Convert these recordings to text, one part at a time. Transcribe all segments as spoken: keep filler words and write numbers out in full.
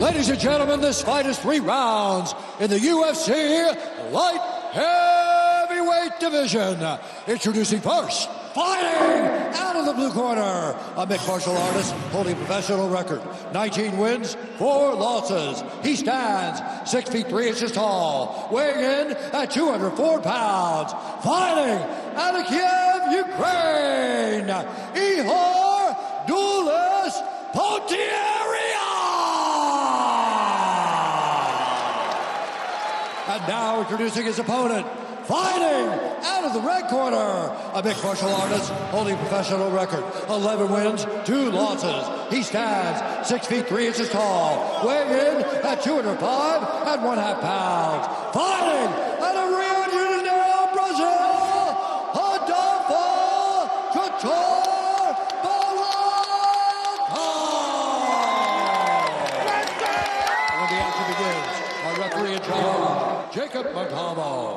Ladies and gentlemen, this fight is three rounds in the U F C Light Heavyweight Division. Introducing first, fighting out of the blue corner, a mixed martial artist holding professional record. nineteen wins, four losses. He stands six feet three inches tall, weighing in at two hundred four pounds. Fighting out of Kiev, Ukraine, Ihor Dulis Potieria. And now introducing his opponent, fighting out of the red corner, a mixed martial artist holding professional record. eleven wins, two losses. He stands six feet three inches tall, weighing in at two hundred five and one half pounds. Fighting out of Rio de Janeiro, Brazil, Adolfo Couture Barata. When the action begins, our referee in charge, Jacob Montalvo.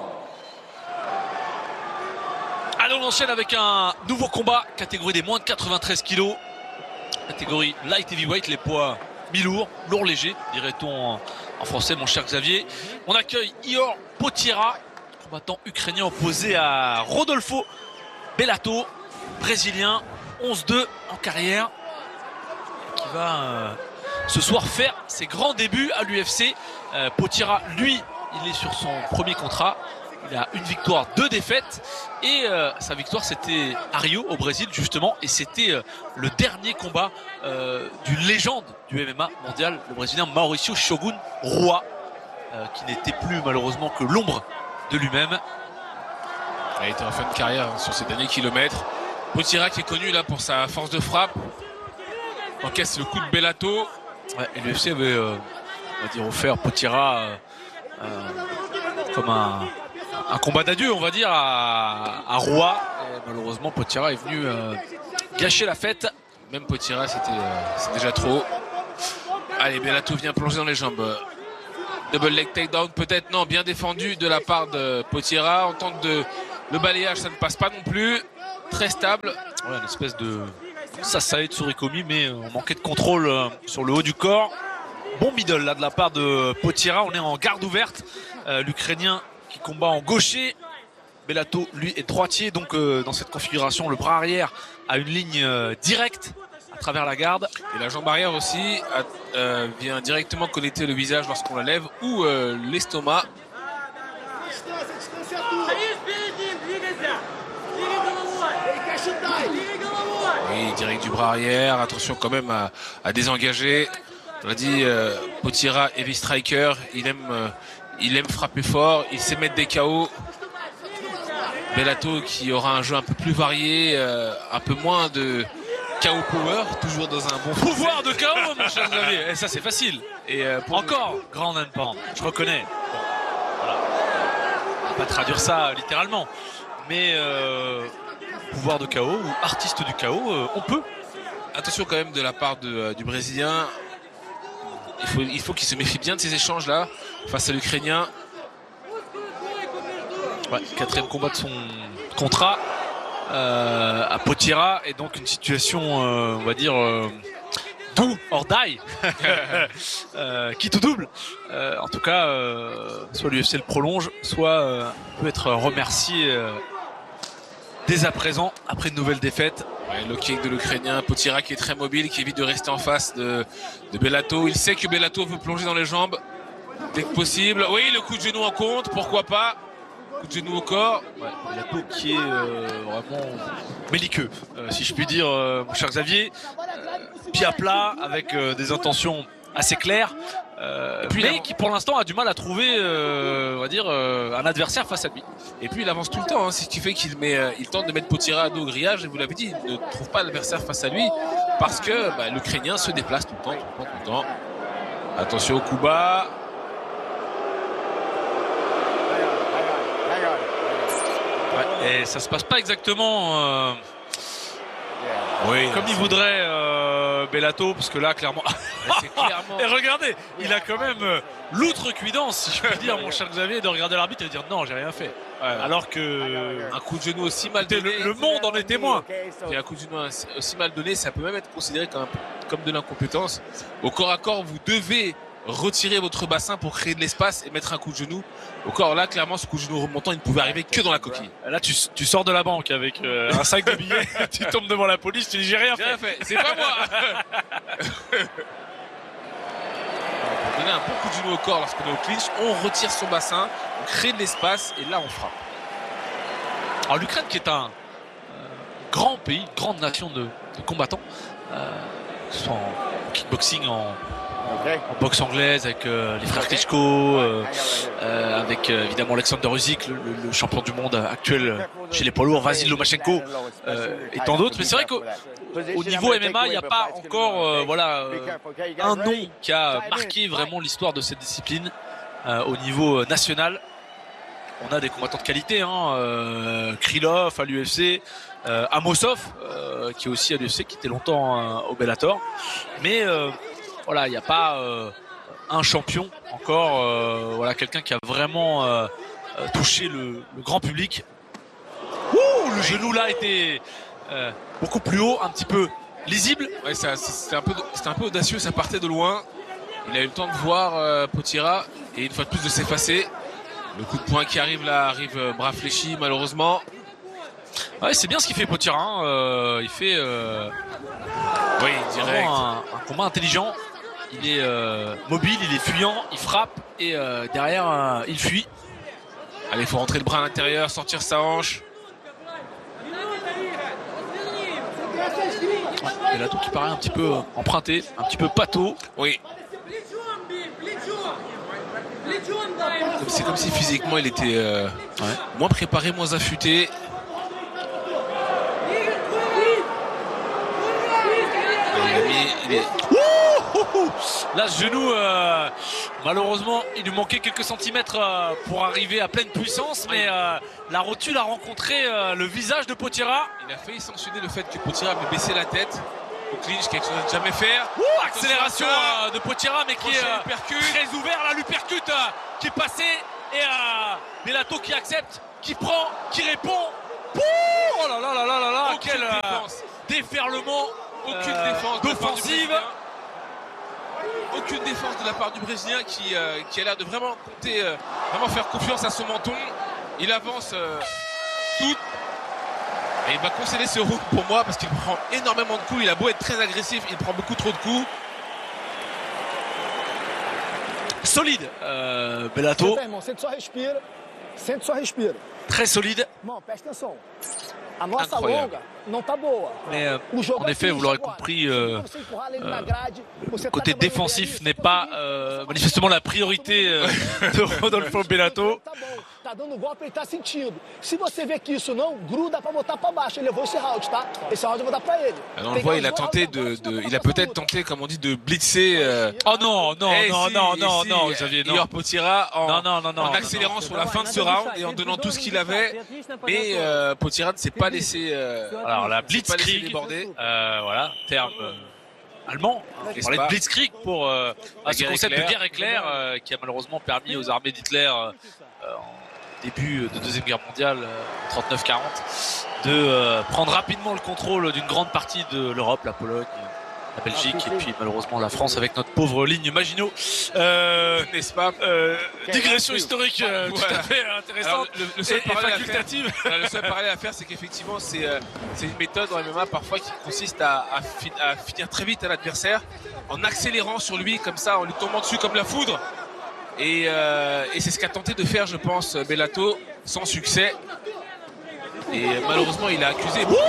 Allez, on enchaîne avec un nouveau combat, catégorie des moins de quatre-vingt-treize kilos, catégorie light heavyweight, les poids mi-lourds, lourds légers, dirait-on en, en français, mon cher Xavier. On accueille Ihor Potieria, combattant ukrainien opposé à Rodolfo Bellato, brésilien, onze deux en carrière, qui va euh, ce soir faire ses grands débuts à l'U F C. Euh, Potieria, lui, il est sur son premier contrat. Il a une victoire, deux défaites et euh, sa victoire c'était à Rio au Brésil justement et c'était euh, le dernier combat euh, d'une légende du M M A mondial, le Brésilien Mauricio Shogun Rua, euh, qui n'était plus malheureusement que l'ombre de lui-même. Il a été en fin de carrière hein, sur ces derniers kilomètres. Potieria qui est connu là pour sa force de frappe, encaisse le coup de Bellato. Ouais, et l'U F C avait euh, on va dire offert Potieria euh, euh, comme un Un combat d'adieu, on va dire, à, à Roi. Et malheureusement, Potieria est venu euh, gâcher la fête. Même Potieria, c'était euh, c'est déjà trop. Allez, Bellato vient plonger dans les jambes. Double leg takedown, peut-être non, bien défendu de la part de Potieria. On tente de le balayage, ça ne passe pas non plus. Très stable. Voilà, une espèce de Sasae Tsurikomi, mais on manquait de contrôle euh, sur le haut du corps. Bon middle là de la part de Potieria. On est en garde ouverte. Euh, L'Ukrainien qui combat en gaucher, Bellato lui est droitier, donc euh, dans cette configuration le bras arrière a une ligne euh, directe à travers la garde et la jambe arrière aussi a, euh, vient directement connecter le visage lorsqu'on la lève ou euh, l'estomac. Oui, direct du bras arrière, attention quand même à, à désengager. On l'a dit, euh, Potieria heavy striker, il aime euh, Il aime frapper fort, il sait mettre des K O. Bellato qui aura un jeu un peu plus varié, euh, un peu moins de K O power, toujours dans un bon pouvoir de K O, mon cher Xavier. Et ça c'est facile. Et euh, pour encore le... grand and pound, je reconnais. Bon, voilà. On va pas traduire ça littéralement, mais euh, pouvoir de K O ou artiste du K O, euh, on peut. Attention quand même de la part de, euh, du Brésilien. Il faut, il faut qu'il se méfie bien de ces échanges-là face à l'Ukrainien. Ouais, quatrième combat de son contrat euh, à Potieria et donc une situation, euh, on va dire, euh, do or die, euh, quitte ou double. Euh, en tout cas, euh, soit l'U F C le prolonge, soit euh, peut être remercié euh, dès à présent après une nouvelle défaite. Ouais, le kick de l'Ukrainien, Potieria qui est très mobile, qui évite de rester en face de, de Bellato. Il sait que Bellato veut plonger dans les jambes dès que possible. Oui, le coup de genou en compte, pourquoi pas. Coup de genou au corps. Ouais, Bellato qui est euh, vraiment belliqueux, euh, si je puis dire, euh, mon cher Xavier. Euh, pied à plat, avec euh, des intentions assez claires. Euh, et puis mais qui pour l'instant a du mal à trouver euh, on va dire euh, un adversaire face à lui. Et puis il avance tout le temps, hein, c'est ce qui fait qu'il met, euh, il tente de mettre Potieria à dos au grillage et vous l'avez dit, il ne trouve pas l'adversaire face à lui parce que bah, l'Ukrainien se déplace tout le temps, tout le temps, tout le temps. Attention au coup bas. Ouais, et ça se passe pas exactement euh, oui, comme il voudrait euh, Bellato, parce que là clairement, clairement... et regardez, il a quand même euh, l'outrecuidance, si je puis dire, mon cher Xavier, de regarder l'arbitre et de dire non, j'ai rien fait. Ouais, alors que un coup de genou aussi mal donné, le, le monde en est témoin. Et un coup de genou aussi mal donné, ça peut même être considéré comme, comme de l'incompétence. Au corps à corps, vous devez retirer votre bassin pour créer de l'espace et mettre un coup de genou au corps. Là, clairement, ce coup de genou remontant, il ne pouvait arriver que dans la coquille. Là, tu, tu sors de la banque avec euh, un sac de billets, tu tombes devant la police, tu dis j'ai rien J'ai fait. rien fait, c'est pas moi. Pour donner un bon coup de genou au corps lorsqu'on est au clinch, on retire son bassin, on crée de l'espace et là on frappe. Alors l'Ukraine qui est un euh, grand pays, grande nation de, de combattants, euh, que ce soit en kickboxing, en, en boxe anglaise avec euh, les frères Klitschko, euh, euh, avec euh, évidemment Alexander Usyk, le, le, le champion du monde actuel chez les poids lourds, Vasil Lomachenko euh, et tant d'autres. Mais c'est vrai qu'au au niveau M M A, il n'y a pas encore euh, voilà, euh, un nom qui a marqué vraiment l'histoire de cette discipline euh, au niveau national. On a des combattants de qualité, hein, euh, Krylov à l'U F C, euh, Amosov euh, qui est aussi à l'U F C, qui était longtemps euh, au Bellator. Mais euh, voilà, il n'y a pas euh, un champion encore, euh, voilà, quelqu'un qui a vraiment euh, touché le, le grand public. Ouh, le genou là était euh, beaucoup plus haut, un petit peu lisible. Ouais, c'était un peu, c'était un peu audacieux, ça partait de loin. Il a eu le temps de voir euh, Potira et une fois de plus de s'effacer. Le coup de poing qui arrive là, arrive euh, bras fléchi malheureusement. Ouais, c'est bien ce qu'il fait Potira. Hein. Euh, il fait euh, oui, direct. Un, un combat intelligent. Il est euh, mobile, il est fuyant, il frappe et euh, derrière euh, il fuit. Allez, il faut rentrer le bras à l'intérieur, sortir sa hanche. Et là tout qui paraît un petit peu emprunté, un petit peu pâteau. Oui. C'est comme si physiquement il était euh, ouais. moins préparé, moins affûté. Il a mis, il est... Là ce genou, euh, malheureusement il lui manquait quelques centimètres euh, pour arriver à pleine puissance, mais euh, la rotule a rencontré euh, le visage de Potira. Il a failli sanctionner le fait que Potira avait baissé la tête au clinch, quelque chose à ne jamais faire. Ouh, accélération euh, de Potira, mais qui est euh, très ouvert, là l'uppercut euh, qui est passé et euh, Bellato qui accepte, qui prend, qui répond. Pouh, oh là là là là là là, aucune quel défense. Euh, déferlement, aucune euh, défense d'offensive. Aucune défense de la part du Brésilien qui, euh, qui a l'air de vraiment compter, euh, vraiment faire confiance à son menton. Il avance euh, tout. Et il va concéder ce round pour moi parce qu'il prend énormément de coups. Il a beau être très agressif, il prend beaucoup trop de coups. Solide, euh, Bellato. Très solide. Incroyable. Mais euh, en effet, vous l'aurez compris, euh, euh, le côté défensif n'est pas euh, manifestement la priorité euh, de Rodolfo Bellato. Tá dando golpe, ele tá sentindo. Se você vê que isso não gruda pra botar pra baixo, ele levou esse round, tá? Esse round eu vou dar pra ele. On le voit, il a tenté de, de il a peut-être tenté, comme on dit, de blitzer. Euh... Oh non, non, eh non, si, non, non, si, non, Xavier, non. Igor Potira en, non, non, non, non, en non, accélérant non, sur la fin de ce round et en donnant tout ce qu'il avait. Mais euh, Potira ne s'est pas laissé. Euh, Alors la pas laissé Blitzkrieg, déborder. euh, voilà, terme euh, allemand. On parlait de Blitzkrieg pour euh, à ce concept éclair. de guerre éclair euh, qui a malheureusement permis aux armées d'Hitler euh, en début de Deuxième Guerre mondiale, euh, trente-neuf quarante, de euh, prendre rapidement le contrôle d'une grande partie de l'Europe, la Pologne, la Belgique et puis malheureusement la France avec notre pauvre ligne Maginot. Euh, N'est-ce pas euh, Digression historique euh, voilà. tout à fait intéressante. Alors, le, le seul et, et facultative. Voilà, le seul parallèle à faire, c'est qu'effectivement, c'est euh, une méthode en M M A parfois qui consiste à, à, fi à finir très vite à l'adversaire en accélérant sur lui comme ça, en lui tombant dessus comme la foudre. Et, euh, et c'est ce qu'a tenté de faire, je pense, Bellato, sans succès. Et malheureusement, il a accusé. Il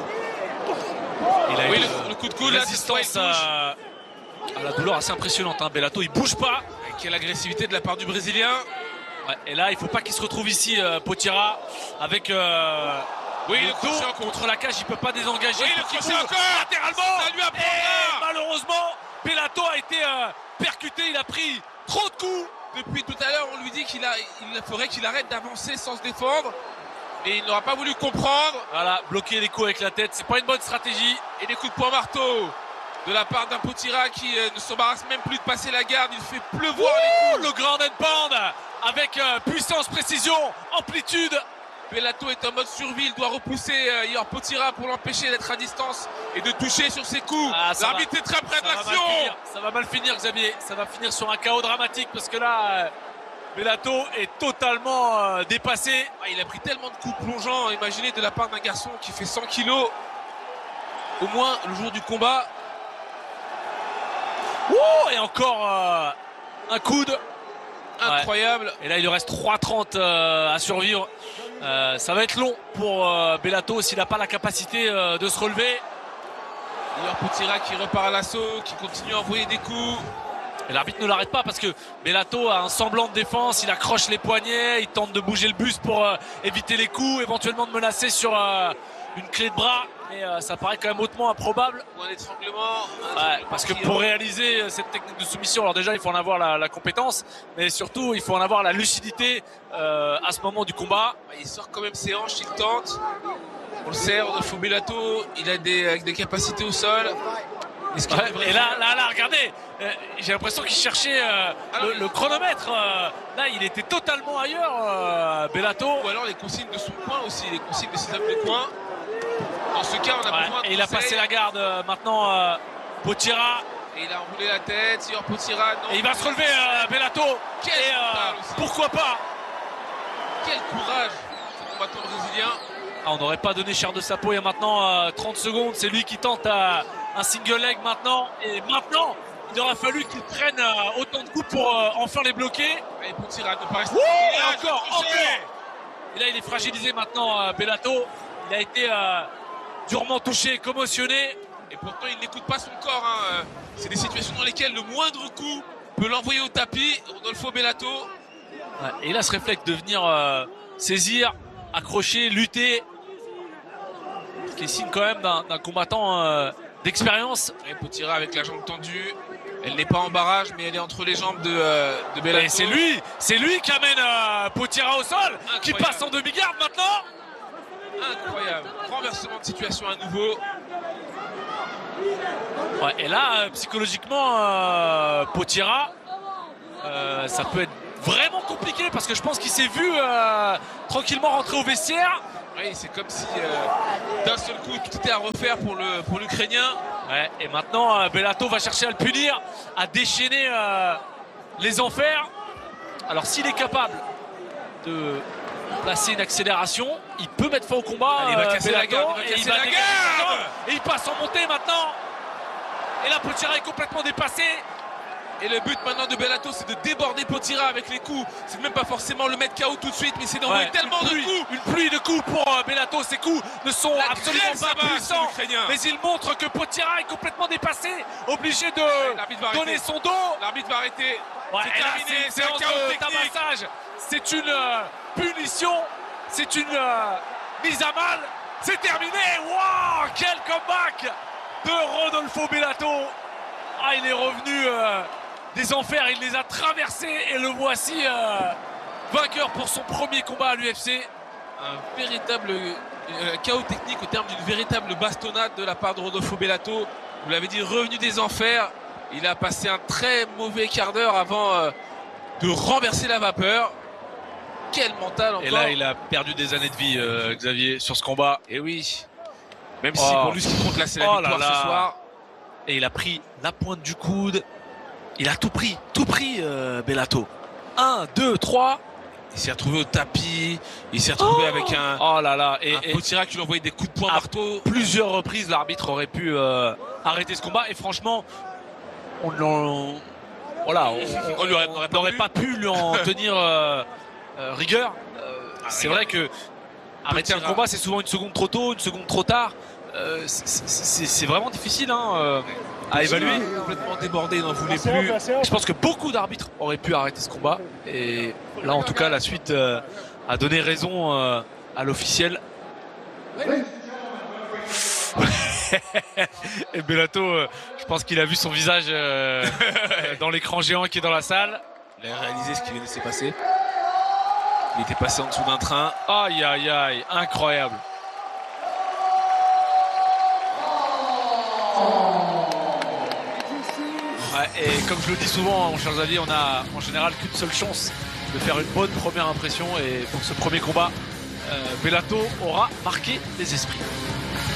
a oui, eu le, le coup de coude, l'assistance à, à la douleur assez impressionnante. Hein. Bellato, il bouge pas. Quelle agressivité de la part du Brésilien. Ouais, et là, il faut pas qu'il se retrouve ici, euh, Potira, avec euh, oui, le, le dos contre la cage. Il peut pas désengager. Oui, le crochet encore latéralement. Ça lui apprendra. Et malheureusement, Bellato a été euh, percuté. Il a pris trop de coups. Depuis tout à l'heure, on lui dit qu'il a, il faudrait qu'il arrête d'avancer sans se défendre. Et il n'aura pas voulu comprendre. Voilà, bloquer les coups avec la tête, c'est pas une bonne stratégie. Et des coups de poing marteau de la part d'un Potira qui euh, ne s'embarrasse même plus de passer la garde. Il fait pleuvoir Ouh, les coups. Le grand end pound avec euh, puissance, précision, amplitude. Bellato est en mode survie, il doit repousser euh, Ior Potira pour l'empêcher d'être à distance et de toucher sur ses coups. Ah, ça L'arbitre va- est très près de Ça va mal l'action. finir, ça va mal finir, Xavier. Ça va finir sur un chaos dramatique parce que là, euh, Bellato est totalement euh, dépassé. Ah, il a pris tellement de coups plongeants, imaginez de la part d'un garçon qui fait cent kilos au moins le jour du combat. Oh, et encore euh, un coude. Incroyable. Et là, il lui reste trois trente euh, à survivre. Euh, ça va être long pour euh, Bellato s'il n'a pas la capacité euh, de se relever. Ior Potira qui repart à l'assaut, qui continue à envoyer des coups. Et l'arbitre ne l'arrête pas parce que Bellato a un semblant de défense. Il accroche les poignets, il tente de bouger le buste pour euh, éviter les coups, éventuellement de menacer sur euh, une clé de bras. Mais euh, ça paraît quand même hautement improbable. Ou un étranglement. Un Ouais, parce que pour réaliser euh, cette technique de soumission, alors déjà il faut en avoir la, la compétence, mais surtout il faut en avoir la lucidité euh, à ce moment du combat. Il sort quand même ses hanches, il tente. On le sait, Rodolfo Bellato, il a des, avec des capacités au sol. Est-ce qu'il Ouais, devrait et là, faire- là, là, regardez, euh, j'ai l'impression qu'il cherchait euh, Ah le, oui. le chronomètre. euh, là, il était totalement ailleurs, euh, Bellato. Ou alors les consignes de son coin aussi, les consignes de ses hommes de coin. Dans ce cas, on a Ouais, besoin de et il a conseils. passé la garde euh, maintenant, euh, Potira. Et il a enroulé la tête, Ior Potira, non. Et il va se relever, euh, Bellato. Quel Et euh, mental aussi. pourquoi pas? Quel courage, ce combattant brésilien. Ah, on n'aurait pas donné cher de sa peau il y a maintenant euh, trente secondes. C'est lui qui tente euh, un single leg maintenant. Et maintenant, il aura fallu qu'il prenne euh, autant de coups pour euh, enfin les bloquer. Et Potira ne pas rester. Wouh, Il et a encore, touché. encore. Et là, il est fragilisé maintenant, euh, Bellato. Il a été euh, durement touché, commotionné. Et pourtant, il n'écoute pas son corps. Hein. C'est des situations dans lesquelles le moindre coup peut l'envoyer au tapis. Rodolfo Bellato. Ouais, et il a ce réflexe de venir euh, saisir, accrocher, lutter. Ce qui est signe quand même d'un d'un combattant euh, d'expérience. Et Potira avec la jambe tendue. Elle n'est pas en barrage, mais elle est entre les jambes de, euh, de Bellato. Et c'est lui, c'est lui qui amène euh, Potira au sol, qui Incroyable. passe en demi-garde maintenant. Incroyable. Renversement de situation à nouveau. Ouais, et là, euh, psychologiquement, euh, Potira, euh, ça peut être vraiment compliqué parce que je pense qu'il s'est vu euh, tranquillement rentrer au vestiaire. Oui, c'est comme si euh, d'un seul coup tout était à refaire pour le pour l'Ukrainien. Ouais, et maintenant, euh, Bellato va chercher à le punir, à déchaîner euh, les enfers. Alors, s'il est capable de placer une accélération, il peut mettre fin au combat. Allez, il va euh, casser la Bellato, garde, il va et casser la dégager garde. maintenant, et il passe en montée maintenant. Et là, Potira est complètement dépassé. Et le but maintenant de Bellato, c'est de déborder Potira avec les coups. C'est même pas forcément le mettre K O tout de suite, mais c'est d'envoyer Ouais, tellement une de pluie, coups. Une pluie de coups pour euh, Bellato. Ces coups ne sont La absolument grêle, ça pas va, puissants. c'est l'Ukrainien. Mais il montre que Potira est complètement dépassé, obligé de l'arbitre va donner arrêter. son dos. L'arbitre va arrêter. Ouais, c'est et là, terminé, c'est une c'est un séance chaos de technique. tabassage. C'est une euh, punition. C'est une euh, mise à mal. C'est terminé. Waouh, quel comeback de Rodolfo Bellato. Ah, il est revenu euh, des enfers. Il les a traversés et le voici euh, vainqueur pour son premier combat à l'U F C. Un véritable euh, chaos technique au terme d'une véritable bastonnade de la part de Rodolfo Bellato. Vous l'avez dit, revenu des enfers. Il a passé un très mauvais quart d'heure avant euh, de renverser la vapeur. Quel mental encore. Et là, il a perdu des années de vie, euh, Xavier, sur ce combat. Et oui. Même si Oh. pour lui, ce qui compte là, c'est la Oh là victoire là. ce soir. Et il a pris la pointe du coude. Il a tout pris, tout pris, euh, Bellato. Un, deux, trois. Il s'est retrouvé au tapis. Il s'est retrouvé Oh. avec un, Oh là là. Et, un et Potira qui lui envoyait des coups de poing à marteau. plusieurs reprises, l'arbitre aurait pu euh, arrêter ce combat. Et franchement, on n'en- voilà, on, On lui aurait- n'aurait pas n'aurait pu. pas pu lui en tenir euh, euh, rigueur. Euh, c'est vrai que arrêter un Potira. combat, c'est souvent une seconde trop tôt, une seconde trop tard. Euh, c'est- c'est c'est vraiment difficile hein, euh, à évaluer. Complètement débordé, il n'en voulait Attention, plus. attention. Je pense que beaucoup d'arbitres auraient pu arrêter ce combat. Et là, en tout cas, la suite euh, a donné raison euh, à l'officiel. Et Bellato, euh, je pense qu'il a vu son visage euh, dans l'écran géant qui est dans la salle. Il a réalisé ce qui venait de se passer. Il était passé en dessous d'un train. Aïe, aïe, aïe, incroyable. Ouais, et comme je le dis souvent, mon cher Xavier, on a en général qu'une seule chance de faire une bonne première impression. Et pour ce premier combat, euh, Bellato aura marqué les esprits.